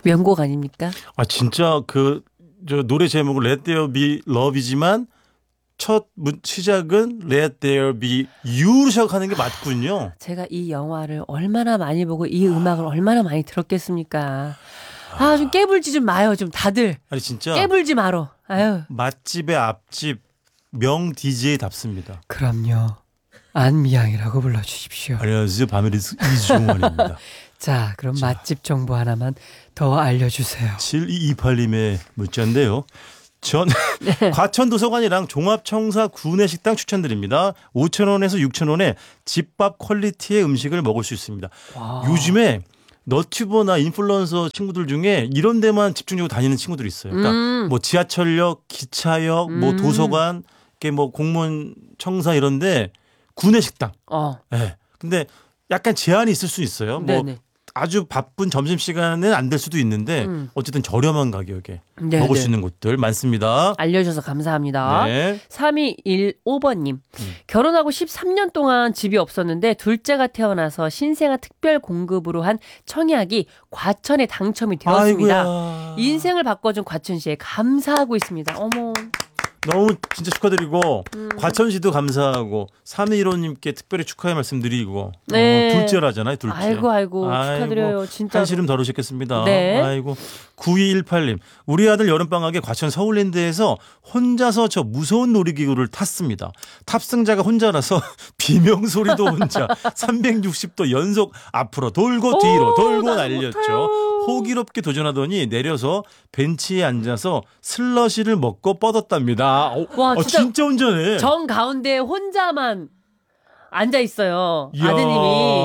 명곡 아닙니까? 아 진짜 저 노래 제목은 Let There Be Love이지만 첫 시작은 Let There Be You로 시작하는 게 맞군요. 제가 이 영화를 얼마나 많이 보고 이 음악을 얼마나 많이 들었겠습니까? 좀 깨불지 좀 마요. 좀 다들. 아니 진짜 깨불지 마로. 아유. 맛집의 앞집 명 DJ답습니다. 그럼요. 안미양이라고 불러주십시오. 안녕하세요. 바메리스 이중원입니다. 자, 그럼 맛집 정보 하나만 더 알려주세요. 7228님의 문자인데요. 전 과천 도서관이랑 종합청사 구내식당 추천드립니다. 5,000원에서 6,000원에 집밥 퀄리티의 음식을 먹을 수 있습니다. 와. 요즘에 너튜버나 인플루언서 친구들 중에 이런 데만 집중적으로 다니는 친구들이 있어요. 그러니까 뭐 지하철역, 기차역, 뭐 도서관, 이렇게 뭐 공무원 청사 이런데 구내식당. 네. 근데 약간 제한이 있을 수 있어요. 뭐 네네. 아주 바쁜 점심시간은 안 될 수도 있는데 어쨌든 저렴한 가격에 네네. 먹을 수 있는 곳들 많습니다. 알려주셔서 감사합니다. 네. 3215번님. 결혼하고 13년 동안 집이 없었는데 둘째가 태어나서 신생아 특별 공급으로 한 청약이 과천에 당첨이 되었습니다. 아이고야. 인생을 바꿔준 과천시에 감사하고 있습니다. 어머. 너무 진짜 축하드리고 과천시도 감사하고 3215님께 특별히 축하의 말씀드리고 네. 둘째라잖아요. 둘째. 아이고 축하드려요. 진짜. 한시름 덜으셨겠습니다. 네. 아이고 9218님. 우리 아들 여름방학에 과천 서울랜드에서 혼자서 저 무서운 놀이기구를 탔습니다. 탑승자가 혼자라서 비명소리도 혼자 360도 연속 앞으로 돌고 뒤로 돌고 날렸죠. 못해요. 호기롭게 도전하더니 내려서 벤치에 앉아서 슬러시를 먹고 뻗었답니다. 와, 진짜 운전해. 정 가운데 혼자만 앉아 있어요. 이야. 아드님이.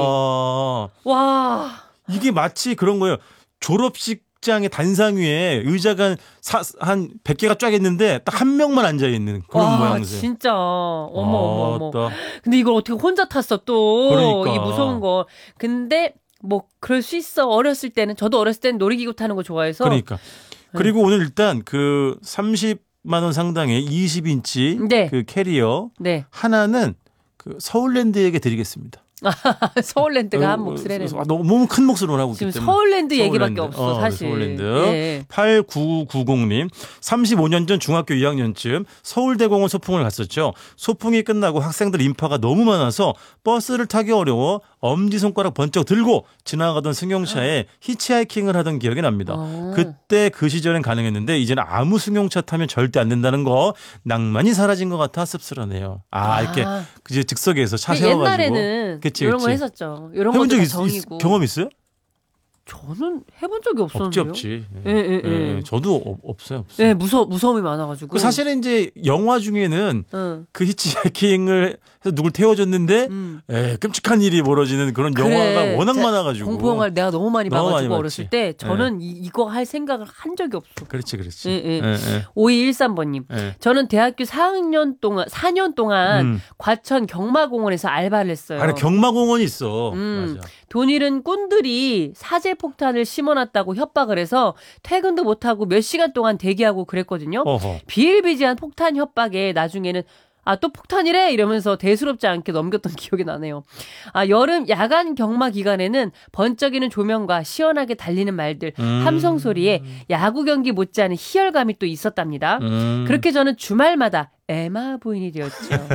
와. 이게 마치 그런 거예요. 졸업식장의 단상 위에 의자가 한 100개가 쫙 있는데 딱 한 명만 앉아 있는 그런 모양새. 진짜. 어머. 근데 이걸 어떻게 혼자 탔어 또. 그러니까. 이 무서운 거. 근데 뭐 그럴 수 있어. 어렸을 때는 저도 어렸을 때는 놀이기구 타는 거 좋아해서. 그러니까. 그리고 오늘 일단 그 30만 원 상당의 20인치 네. 그 캐리어 네. 하나는 그 서울랜드에게 드리겠습니다. 서울랜드가 한 몫을 해내. 너무 큰 몫을 하고 있기 지금 때문에. 서울랜드 얘기밖에 없어 사실. 서울랜드. 네. 8990님. 35년 전 중학교 2학년쯤 서울대공원 소풍을 갔었죠. 소풍이 끝나고 학생들 인파가 너무 많아서 버스를 타기 어려워 엄지손가락 번쩍 들고 지나가던 승용차에 히치하이킹을 하던 기억이 납니다. 그때 그 시절엔 가능했는데 이제는 아무 승용차 타면 절대 안 된다는 거 낭만이 사라진 것 같아 씁쓸하네요. 이렇게 이제 즉석에서 차 세워가지고. 옛날에는 이런 거 했었죠. 이런 해본 적 정이고. 경험 있어요? 저는 해본 적이 없었는데요. 없지. 예. 저도 없어요. 네, 무서움이 많아가지고. 사실은 이제 영화 중에는 그 히치하이킹을 해서 누굴 태워줬는데 끔찍한 일이 벌어지는 그런 영화가 워낙 많아가지고. 공포 영화를 내가 너무 많이 봐가지고 많이 어렸을 때 저는 이거 할 생각을 한 적이 없어. 그렇지. 5213번님. 저는 대학교 4년 동안 과천 경마공원에서 알바를 했어요. 아니 경마공원이 있어. 맞아. 돈 잃은 꾼들이 사제폭탄을 심어놨다고 협박을 해서 퇴근도 못하고 몇 시간 동안 대기하고 그랬거든요. 비일비재한 폭탄 협박에 나중에는 또 폭탄이래 이러면서 대수롭지 않게 넘겼던 기억이 나네요. 여름 야간 경마 기간에는 번쩍이는 조명과 시원하게 달리는 말들, 함성 소리에 야구 경기 못지않은 희열감이 또 있었답니다. 그렇게 저는 주말마다 에마 부인이 되었죠.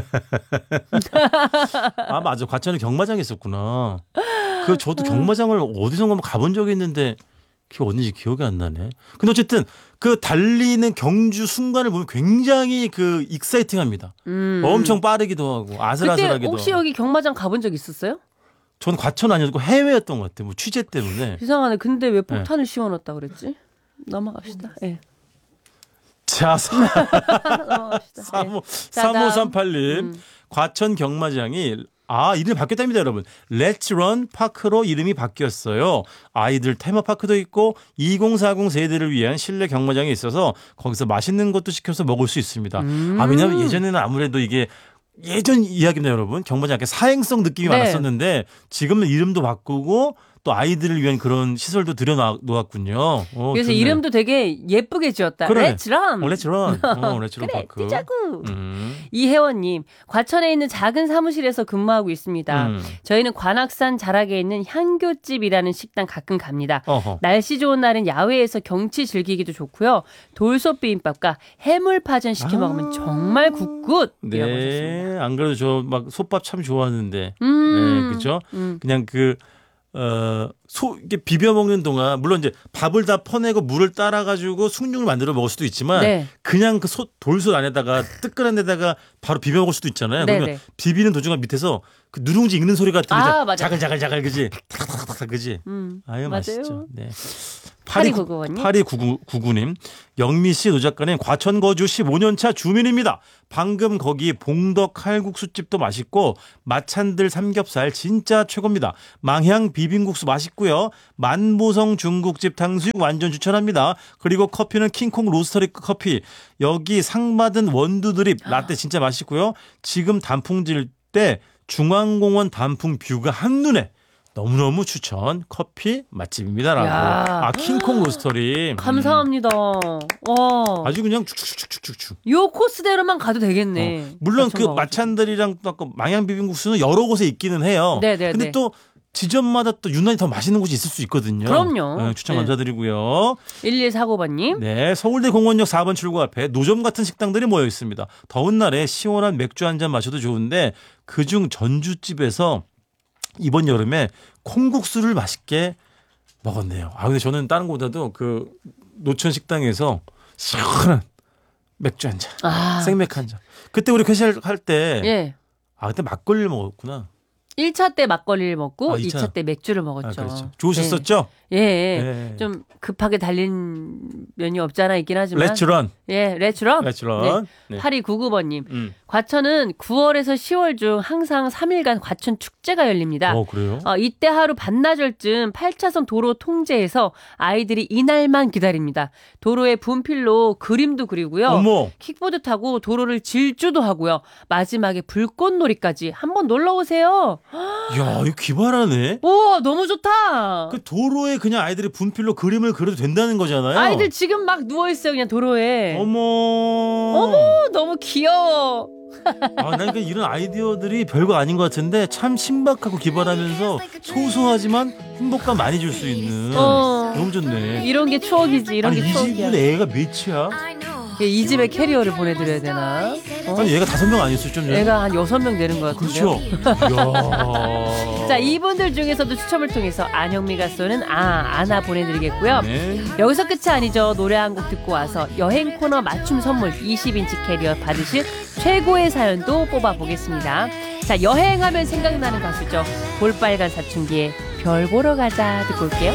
맞아. 과천에 경마장이 있었구나. 저도 경마장을 어디선가 가본 적이 있는데 그게 어딘지 기억이 안 나네. 근데 어쨌든 그 달리는 경주 순간을 보면 굉장히 그 익사이팅합니다. 엄청 빠르기도 하고 아슬아슬하기도 그때 혹시 하고. 여기 경마장 가본 적 있었어요? 전 과천 아니었고 해외였던 것 같아요. 뭐 취재 때문에. 이상하네. 근데 왜 폭탄을 씌워놨다 그랬지? 넘어갑시다. 네. 자, 넘어갑시다. 3538님. 과천 경마장이 이름이 바뀌었답니다, 여러분. Let's Run 파크로 이름이 바뀌었어요. 아이들 테마파크도 있고 2040 세대를 위한 실내 경마장이 있어서 거기서 맛있는 것도 시켜서 먹을 수 있습니다. 왜냐하면 예전에는 아무래도 이게 예전 이야기입니다, 여러분. 경마장 약간 사행성 느낌이 많았었는데 지금은 이름도 바꾸고 또 아이들을 위한 그런 시설도 들여놓았군요. 그래서 좋네. 이름도 되게 예쁘게 지었다. 그래. Let's run. Let's run. Let's run 그래, 파크. 뛰자구. 이혜원님, 과천에 있는 작은 사무실에서 근무하고 있습니다. 저희는 관악산 자락에 있는 향교집이라는 식당 가끔 갑니다. 어허. 날씨 좋은 날은 야외에서 경치 즐기기도 좋고 돌솥 비빔밥과 해물파전 시켜 먹으면 정말 굿굿. 네, 안 그래도 저 막 솥밥 참 좋아하는데, 네, 그죠? 그냥 이게 비벼 먹는 동안 물론 이제 밥을 다 퍼내고 물을 따라가지고 숭늉을 만들어 먹을 수도 있지만 네. 그냥 그 돌솥 안에다가 뜨끈한 데다가 바로 비벼 먹을 수도 있잖아요. 네, 그러면 네. 비비는 도중간 밑에서 그 누룽지 익는 소리가 들리잖아요. 맞아요. 자글자글 그지? 탁탁탁탁 그지? 아유 맞아요. 맛있죠. 네. 8299님. 8299님, 영미 씨, 노 작가님, 과천 거주 15년차 주민입니다. 방금 거기 봉덕 칼국수집도 맛있고 마찬들 삼겹살 진짜 최고입니다. 망향 비빔국수 맛있고요. 만보성 중국집 탕수육 완전 추천합니다. 그리고 커피는 킹콩 로스터리 커피. 여기 상 받은 원두드립 라떼 진짜 맛있고요. 지금 단풍질 때 중앙공원 단풍 뷰가 한눈에. 너무너무 추천 커피 맛집입니다라고. 야. 킹콩 로스터리. 감사합니다. 와. 아주 그냥 축축축축축축. 요 코스대로만 가도 되겠네. 물론 그 과천 마찬들이랑 또 아까 망향 비빔국수는 여러 곳에 있기는 해요. 네네네. 근데 또 지점마다 또 유난히 더 맛있는 곳이 있을 수 있거든요. 그럼요. 네, 추천 네. 감사드리고요. 1149번님. 네, 서울대 공원역 4번 출구 앞에 노점 같은 식당들이 모여 있습니다. 더운 날에 시원한 맥주 한 잔 마셔도 좋은데 그중 전주집에서 이번 여름에 콩국수를 맛있게 먹었네요. 근데 저는 다른 곳보다도 그 노천 식당에서 시원한 맥주 한 잔, 생맥 한 잔. 그때 우리 회식할 때, 예. 그때 막걸리를 먹었구나. 1차 때 막걸리를 먹고 2차. 2차 때 맥주를 먹었죠. 그렇죠. 좋으셨었죠? 예. 네. 좀 급하게 달린 면이 없잖아 있긴 하지만. 레츠런. 예, 레츠런. 레츠런. 네. 네. 8299번님. 과천은 9월에서 10월 중 항상 3일간 과천 축제가 열립니다. 그래요? 이때 하루 반나절쯤 8차선 도로 통제해서 아이들이 이날만 기다립니다. 도로에 분필로 그림도 그리고요. 어머. 킥보드 타고 도로를 질주도 하고요. 마지막에 불꽃놀이까지 한번 놀러 오세요. 야, 이거 기발하네. 우와, 너무 좋다. 그 도로에 그냥 아이들이 분필로 그림을 그려도 된다는 거잖아요. 아이들 지금 막 누워있어요, 그냥 도로에. 어머. 너무 귀여워. 난 그러니까 이런 아이디어들이 별거 아닌 것 같은데 참 신박하고 기발하면서 소소하지만 행복감 많이 줄 수 있는 너무 좋네. 이런 게 추억이지, 이런 게 이 추억이야. 집은 애가 몇이야? 이 집에 캐리어를 보내드려야 되나? 아니 얘가 5명 아니었어요 좀 전에? 애가 한 6명 되는 것 같은데요. 그렇죠. 이야. 자, 이분들 중에서도 추첨을 통해서 안영미가 쏘는 아나 보내드리겠고요. 네. 여기서 끝이 아니죠. 노래 한 곡 듣고 와서 여행 코너 맞춤 선물 20인치 캐리어 받으실 최고의 사연도 뽑아보겠습니다. 자, 여행하면 생각나는 가수죠. 볼빨간 사춘기에 별 보러 가자 듣고 올게요.